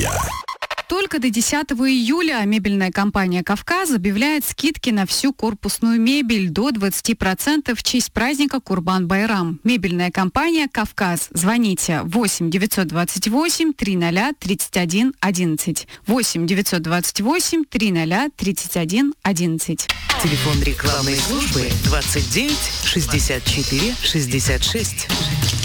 Россия. Только до 10 июля мебельная компания «Кавказ» объявляет скидки на всю корпусную мебель до 20% в честь праздника Курбан-Байрам. Мебельная компания «Кавказ». Звоните 8 928 300 31 11. 8 928 300 31 11. Телефон рекламной службы 29 64 66.